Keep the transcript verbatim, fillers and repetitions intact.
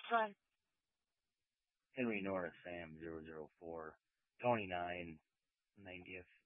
Fun. Henry Norris Sam zero zero four, Tony nine, ninetieth.